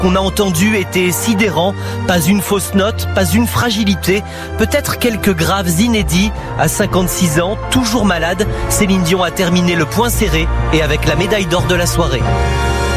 qu'on a entendu était sidérant. Pas une fausse note, pas une fragilité, peut-être quelques graves inédits. À 56 ans, toujours malade, Céline Dion a terminé le point serré et avec la médaille d'or de la soirée.